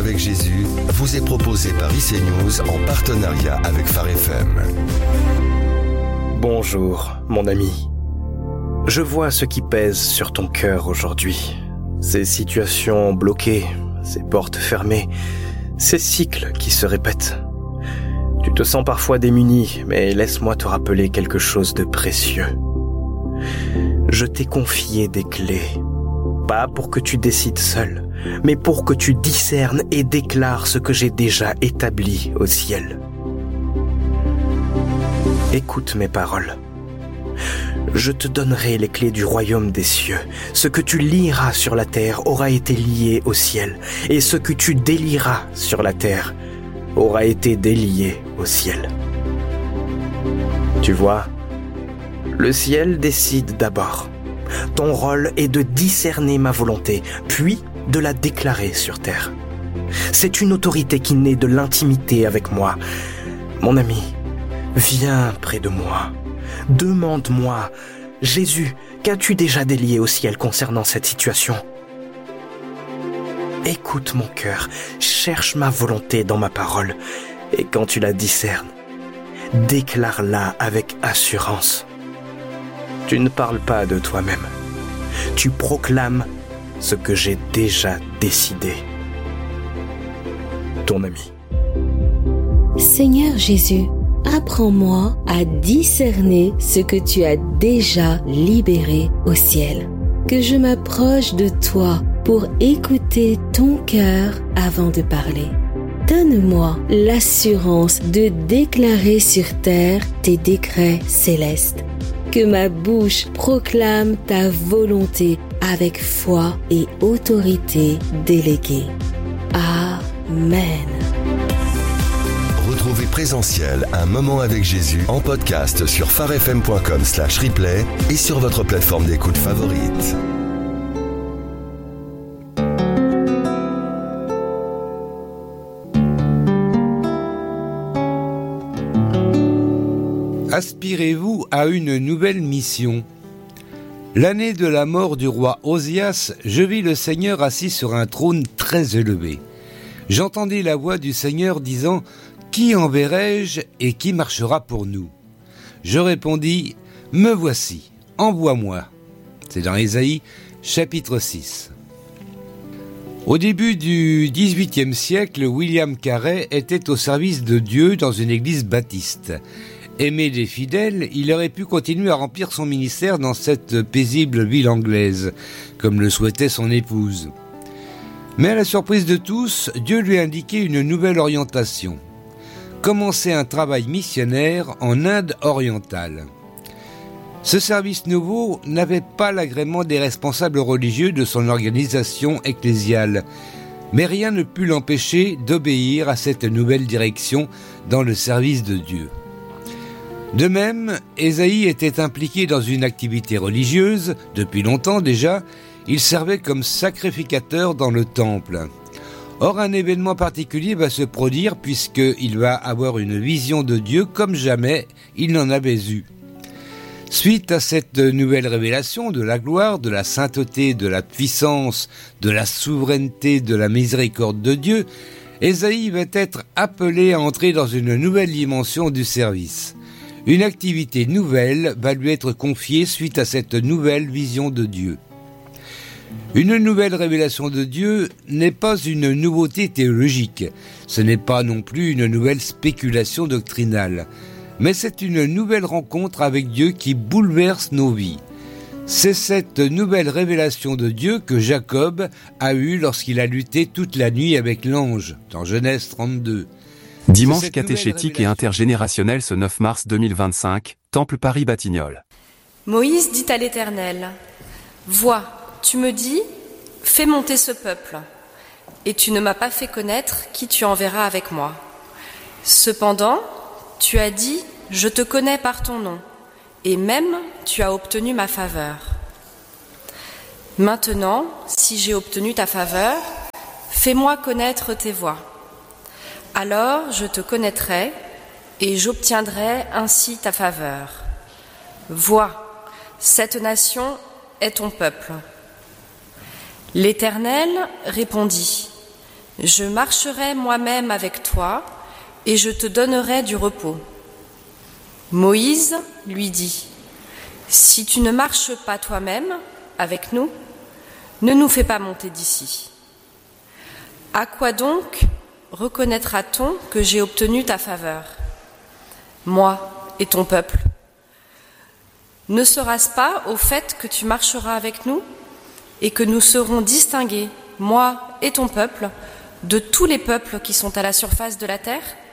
avec Jésus vous est proposé par IC News en partenariat avec Phare FM. Bonjour, mon ami. Je vois ce qui pèse sur ton cœur aujourd'hui. Ces situations bloquées, ces portes fermées, ces cycles qui se répètent. Tu te sens parfois démuni, mais laisse-moi te rappeler quelque chose de précieux. Je t'ai confié des clés, pas pour que tu décides seul, mais pour que tu discernes et déclares ce que j'ai déjà établi au ciel. Écoute mes paroles. Je te donnerai les clés du royaume des cieux. Ce que tu lieras sur la terre aura été lié au ciel, et ce que tu délieras sur la terre aura été délié au ciel. Tu vois, le ciel décide d'abord. Ton rôle est de discerner ma volonté, puis de la déclarer sur terre. C'est une autorité qui naît de l'intimité avec moi. Mon ami, viens près de moi. Demande-moi, Jésus, qu'as-tu déjà délié au ciel concernant cette situation ? Écoute mon cœur, cherche ma volonté dans ma parole, et quand tu la discernes, déclare-la avec assurance. Tu ne parles pas de toi-même, tu proclames ce que j'ai déjà décidé. Ton ami. Seigneur Jésus, apprends-moi à discerner ce que tu as déjà libéré au ciel. Que je m'approche de toi pour écouter ton cœur avant de parler. Donne-moi l'assurance de déclarer sur terre tes décrets célestes. Que ma bouche proclame ta volonté avec foi et autorité déléguée. Amen. Retrouvez Présentiel, un moment avec Jésus en podcast sur pharefm.com/replay et sur votre plateforme d'écoute favorite. Aspirez-vous à une nouvelle mission ? L'année de la mort du roi Osias, je vis le Seigneur assis sur un trône très élevé. J'entendis la voix du Seigneur disant « Qui enverrai-je et qui marchera pour nous ?» Je répondis « Me voici, envoie-moi ». C'est dans Ésaïe, chapitre 6. Au début du XVIIIe siècle, William Carey était au service de Dieu dans une église baptiste. Aimé des fidèles, il aurait pu continuer à remplir son ministère dans cette paisible ville anglaise, comme le souhaitait son épouse. Mais à la surprise de tous, Dieu lui a indiqué une nouvelle orientation. Commencer un travail missionnaire en Inde orientale. Ce service nouveau n'avait pas l'agrément des responsables religieux de son organisation ecclésiale, mais rien ne put l'empêcher d'obéir à cette nouvelle direction dans le service de Dieu. De même, Ésaïe était impliqué dans une activité religieuse, depuis longtemps déjà, il servait comme sacrificateur dans le temple. Or, un événement particulier va se produire puisqu'il va avoir une vision de Dieu comme jamais il n'en avait eu. Suite à cette nouvelle révélation de la gloire, de la sainteté, de la puissance, de la souveraineté, de la miséricorde de Dieu, Ésaïe va être appelé à entrer dans une nouvelle dimension du service. Une activité nouvelle va lui être confiée suite à cette nouvelle vision de Dieu. Une nouvelle révélation de Dieu n'est pas une nouveauté théologique, ce n'est pas non plus une nouvelle spéculation doctrinale, mais c'est une nouvelle rencontre avec Dieu qui bouleverse nos vies. C'est cette nouvelle révélation de Dieu que Jacob a eue lorsqu'il a lutté toute la nuit avec l'ange, dans Genèse 32. Dimanche catéchétique et intergénérationnel ce 9 mars 2025, Temple Paris-Batignolles. Moïse dit à l'Éternel, « Vois, tu me dis, fais monter ce peuple, et tu ne m'as pas fait connaître qui tu enverras avec moi. Cependant, tu as dit, je te connais par ton nom, et même tu as obtenu ma faveur. Maintenant, si j'ai obtenu ta faveur, fais-moi connaître tes voies. Alors je te connaîtrai et j'obtiendrai ainsi ta faveur. Vois, cette nation est ton peuple. » L'Éternel répondit, « Je marcherai moi-même avec toi et je te donnerai du repos. Moïse lui dit, si tu ne marches pas toi-même avec nous, ne nous fais pas monter d'ici. À quoi donc reconnaîtra-t-on que j'ai obtenu ta faveur, moi et ton peuple? Ne sera-ce pas au fait que tu marcheras avec nous et que nous serons distingués, moi et ton peuple, de tous les peuples qui sont à la surface de la terre?